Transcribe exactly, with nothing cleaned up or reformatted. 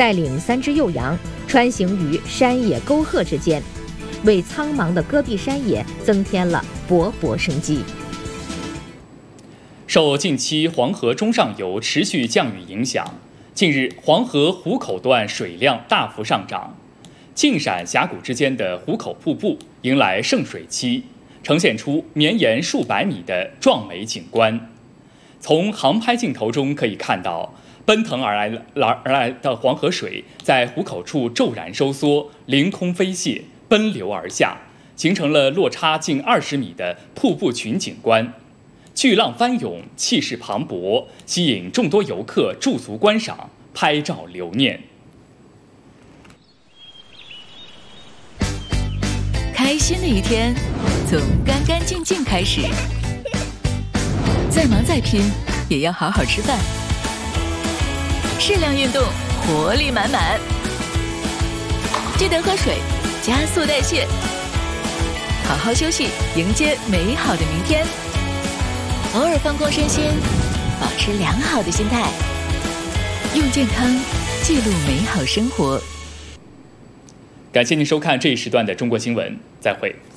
带领三只幼羊穿行于山野沟壑之间，为苍茫的戈壁山野增添了勃勃生机。 受近期黄河中上游持续降雨影响，近日黄河湖口段水量大幅上涨，晋陕峡谷之间的湖口瀑布迎来盛水期，呈现出绵延数百米的壮美景观。从航拍镜头中可以看到，奔腾而来而来的黄河水在湖口处骤然收缩，凌空飞泻，奔流而下，形成了落差近二十米的瀑布群景观。巨浪翻涌，气势磅礴，吸引众多游客驻足观赏、拍照留念。 开心的一天，从干干净净开始。再忙再拼，也要好好吃饭。适量运动，活力满满。记得喝水，加速代谢。好好休息，迎接美好的明天。偶尔放空身心，保持良好的心态，用健康记录美好生活。 感谢您收看这一时段的中国新闻，再会。